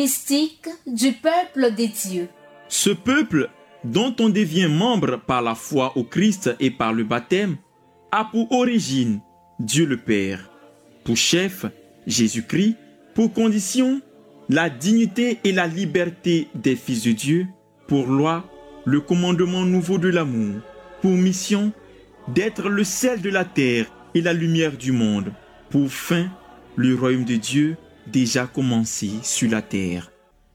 Mystique du peuple des dieux. Ce peuple, dont on devient membre par la foi au Christ et par le baptême, a pour origine Dieu le Père, pour chef Jésus-Christ, pour condition la dignité et la liberté des fils de Dieu, pour loi le commandement nouveau de l'amour, pour mission d'être le sel de la terre et la lumière du monde, pour fin le royaume de Dieu déjà commencé sur la terre.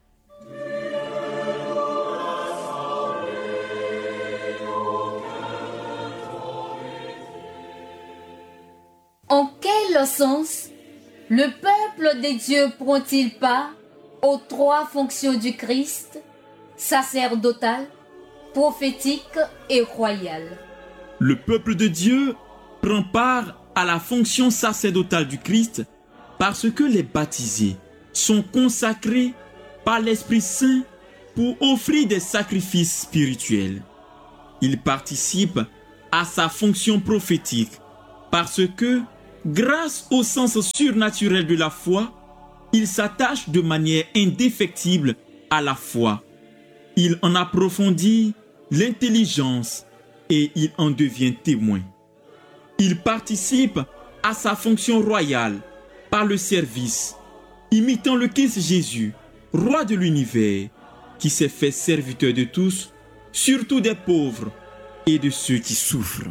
En quel sens le peuple des dieux prend-il part aux trois fonctions du Christ, sacerdotale, prophétique et royale? Le peuple de Dieu prend part à la fonction sacerdotale du Christ parce que les baptisés sont consacrés par l'Esprit Saint pour offrir des sacrifices spirituels. Ils participent à sa fonction prophétique parce que, grâce au sens surnaturel de la foi, ils s'attachent de manière indéfectible à la foi. Ils en approfondissent l'intelligence et ils en deviennent témoins. Ils participent à sa fonction royale par le service, imitant le Christ Jésus, roi de l'univers, qui s'est fait serviteur de tous, surtout des pauvres et de ceux qui souffrent.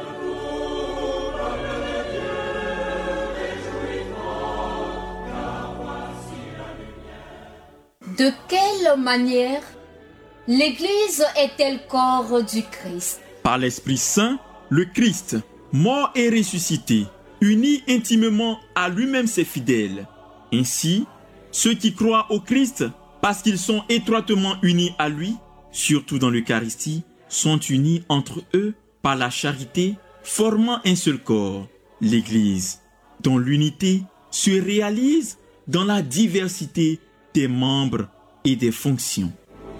De quelle manière l'Église est-elle corps du Christ? Par l'Esprit Saint, le Christ, mort et ressuscité, unit intimement à lui-même ses fidèles. Ainsi, ceux qui croient au Christ, parce qu'ils sont étroitement unis à lui, surtout dans l'Eucharistie, sont unis entre eux par la charité, formant un seul corps, l'Église, dont l'unité se réalise dans la diversité des membres et des fonctions.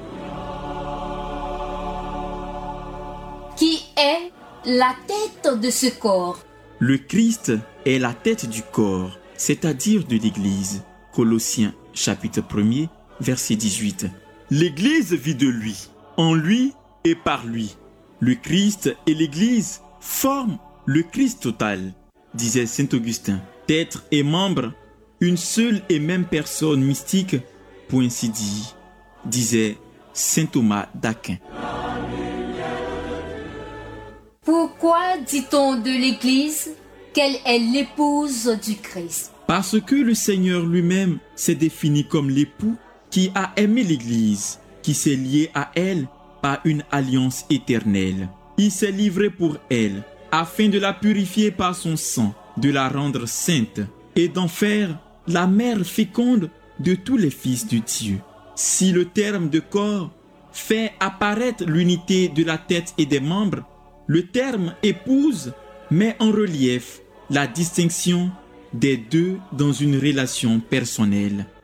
Qui est la tête de ce corps? Le Christ est la tête du corps, c'est-à-dire de l'Église. Colossiens chapitre 1er, verset 18. L'Église vit de lui, en lui et par lui. Le Christ et l'Église forment le Christ total, disait saint Augustin. Tête et membre, une seule et même personne mystique, pour ainsi dire, disait saint Thomas d'Aquin. Pourquoi dit-on de l'Église qu'elle est l'épouse du Christ? Parce que le Seigneur lui-même s'est défini comme l'époux qui a aimé l'Église, qui s'est lié à elle par une alliance éternelle. Il s'est livré pour elle, afin de la purifier par son sang, de la rendre sainte et d'en faire la mère féconde de tous les fils de Dieu. Si le terme de corps fait apparaître l'unité de la tête et des membres, le terme épouse met en relief la distinction des deux dans une relation personnelle.